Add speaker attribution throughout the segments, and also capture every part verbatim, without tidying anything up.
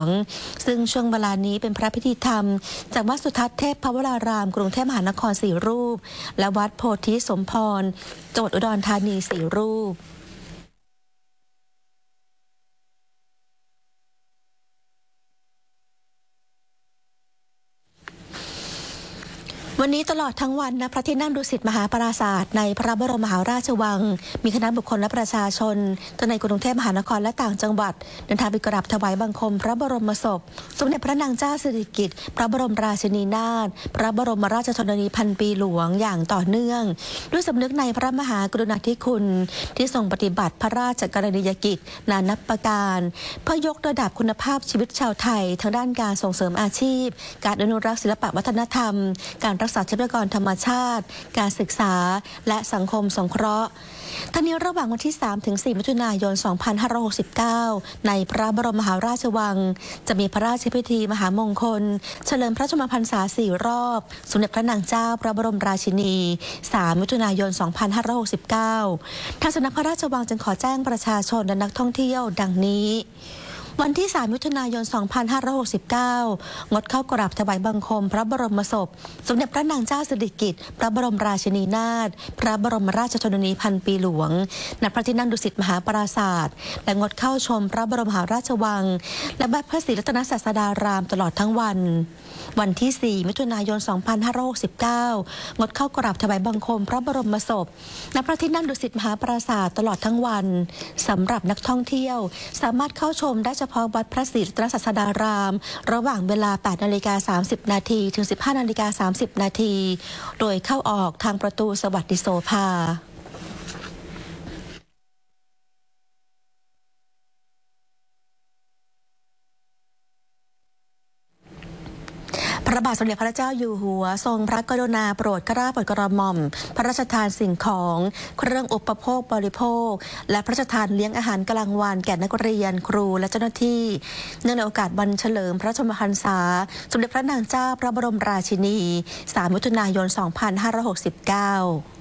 Speaker 1: ซึ่งช่วงเวลานี้เป็นพระพิธีธรรมจากวัดสุทัศน์เทพพระวรารามกรุงเทพมหานครสี่รูปและวัดโพธิสมพรจังหวัดอุดรธานีสี่รูปวันนี้ตลอดทั้งวันณพระที่นั่งดุสิตมหาปราสาทในพระบรมมหาราชวังมีคณะบุคคลและประชาชนทั้งในกรุงเทพมหานครและต่างจังหวัดเดินทางไปกราบถวายบังคมพระบรมศพสมเด็จพระนางเจ้าสิริกิติ์พระบรมราชินีนาถพระบรมราชชนนีพันปีหลวงอย่างต่อเนื่องด้วยสำนึกในพระมหากรุณาธิคุณที่ทรงปฏิบัติพระราชกรณียกิจนานับประการเพื่อยกระดับคุณภาพชีวิตชาวไทยทางด้านการส่งเสริมอาชีพการอนุรักษ์ศิลปวัฒนธรรมการรักษาทรัพยากรธรรมชาติการศึกษาและสังคมสงเคราะห์ทั้งนี้ระหว่างวันที่ สามถึงสี่ มิถุนายน สองพันห้าร้อยหกสิบเก้า ในพระบรมมหาราชวังจะมีพระราชพิธีมหามงคลเฉลิมพระชนมพรรษาสี่รอบสมเด็จพระนางเจ้าพระบรมราชินี สาม มิถุนายน สองพันห้าร้อยหกสิบเก้า ทางสำนักพระราชวังจึงขอแจ้งประชาชนและนักท่องเที่ยวดังนี้วันที่ สาม มิถุนายน สองพันห้าร้อยหกสิบเก้า งดเข้ากราบถวายบังคมพระบรมศพสมเด็จพระนางเจ้าสิริกิติ์พระบรมราชินีนาถพระบรมราชชนนีพันปีหลวงณพระที่นั่งดุสิตมหาปราสาทและงดเข้าชมพระบรมมหาราชวังและวัดพระศรีรัตนศาสดารามตลอดทั้งวันวันที่ สี่ มิถุนายน สองพันห้าร้อยหกสิบเก้า งดเข้ากราบถวายบังคมพระบรมศพณพระที่นั่งดุสิตมหาปราสาทตลอดทั้งวันสำหรับนักท่องเที่ยวสามารถเข้าชมได้เฉพาะวัดพระศรีรัตนศาสดารามระหว่างเวลา แปดนาฬิกาสามสิบนาทีถึง สิบห้านาฬิกาสามสิบนาทีโดยเข้าออกทางประตูสวัสดิโสภาพระบาทสมเด็จพระเจ้าอยู่หัวทรงพระกรุณาโปรดเกล้าโปรดกระหม่อมพระราชทานสิ่งของเครื่องอุปโภคบริโภคและพระราชทานเลี้ยงอาหารกลางวันแก่นักเรียนครูและเจ้าหน้าที่เนื่องในโอกาสวันเฉลิมพระชนมพรรษาสมเด็จพระนางเจ้าพระบรมราชินี สาม มิถุนายน สองพันห้าร้อยหกสิบเก้า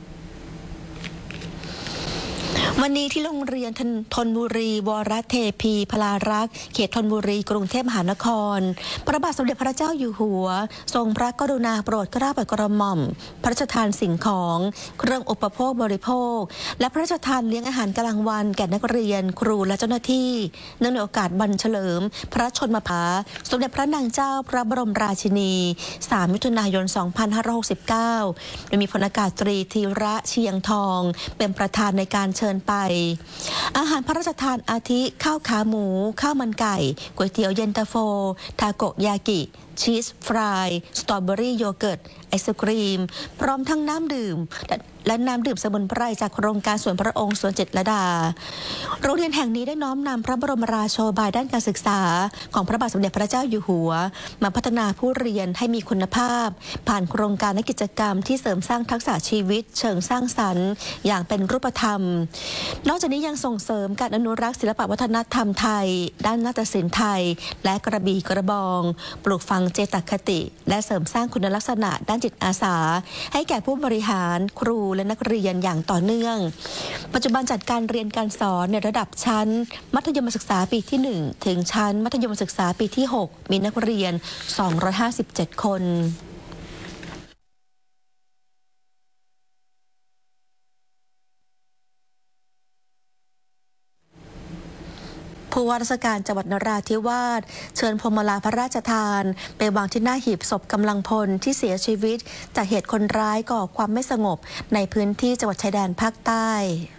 Speaker 1: วันนี้ที่โรงเรียนธนบุรีวรเทพีพลารักษ์เขตธนบุรีกรุงเทพมหานครพระบาทสมเด็จพระเจ้าอยู่หัวทรงพระกรุณาโปรดเกล้าโปรดกระหม่อมพระราชทานสิ่งของเครื่องอุปโภคบริโภคและพระราชทานเลี้ยงอาหารกลางวันแก่นักเรียนครูและเจ้าหน้าที่เนื่องในโอกาสวันเฉลิมพระชนมพรรษาสมเด็จพระนางเจ้าพระบรมราชินี สาม มิถุนายน สองพันห้าร้อยหกสิบเก้า โดยมีพลอากาศตรีธีระเชียงทองเป็นประธานในการเชิญไปอาหารพระราชทานอาทิข้าวขาหมูข้าวมันไก่ก๋วยเตี๋ยวเย็นตาโฟทาโกยากิชีสฟรายสตรอเบอรี่โยเกิร์ตไอศกรีมพร้อมทั้งน้ำดื่มและน้ำดื่มสมุนไพรจากโครงการสวนพระองค์สวนเจ็ดระดาโรงเรียนแห่งนี้ได้น้อมนำพระบรมราโชบายด้านการศึกษาของพระบาทสมเด็จพระเจ้าอยู่หัวมาพัฒนาผู้เรียนให้มีคุณภาพผ่านโครงการและกิจกรรมที่เสริมสร้างทักษะชีวิตเชิงสร้างสรรค์อย่างเป็นรูปธรรมนอกจากนี้ยังส่งเสริมการอนุรักษ์ศิลปวัฒนธรรมไทยด้านนาฏศิลป์ไทยและกระบี่กระบองปลูกฝังเจตคติและเสริมสร้างคุณลักษณะด้านจิตอาสาให้แก่ผู้บริหารครูและนักเรียนอย่างต่อเนื่องปัจจุบันจัดการเรียนการสอนในระดับชั้นมัธยมศึกษาปีที่หนึ่งถึงชั้นมัธยมศึกษาปีที่หกมีนักเรียนสองร้อยห้าสิบเจ็ดคนผู้ว่าราชการจังหวัดนราธิวาสเชิญพวงมาลาพระราชทานไปวางที่หน้าหีบศพกำลังพลที่เสียชีวิตจากเหตุคนร้ายก่อความไม่สงบในพื้นที่จังหวัดชายแดนภาคใต้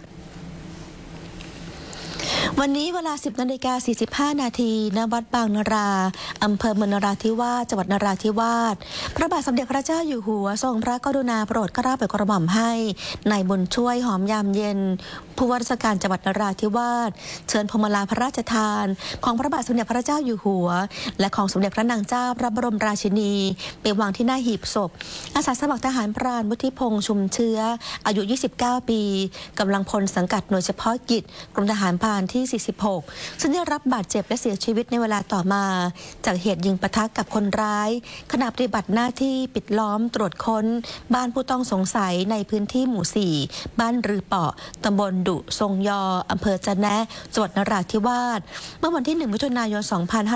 Speaker 1: วันนี้เวลา สิบนาฬิกาสี่สิบห้านาทีณวัดบางนราอำเภอเมืองนราธิวาสจังหวัดนราธิวาสพระบาทสมเด็จพระเจ้าอยู่หัวทรงพระกรุณาโปรดเกล้าโปรดกระหม่อมให้นายบุญช่วยหอมยามเย็นผู้ว่าราชการจังหวัดนราธิวาสเชิญพวงมาลาพระราชทานของพระบาทสมเด็จพระเจ้าอยู่หัวและของสมเด็จพระนางเจ้าพระบรมราชินีไปวางที่หน้าหีบศพอาสาสมัครทหารพรานวุฒิพงษ์ชุมเชื้ออายุ ยี่สิบเก้า ปีกำลังพลสังกัดหน่วยเฉพาะกิจกรมทหารพรานที่ สี่สิบหกซึ่งได้รับบาดเจ็บและเสียชีวิตในเวลาต่อมาจากเหตุยิงปะทะกับคนร้ายขณะปฏิบัติหน้าที่ปิดล้อมตรวจค้นบ้านผู้ต้องสงสัยในพื้นที่หมู่ สี่บ้านรือเปาะตำบลดุทรงยออำเภอจะแนะจังหวัดนราธิวาสเมื่อวันที่ หนึ่ง มิถุนายน สองพันห้าร้อย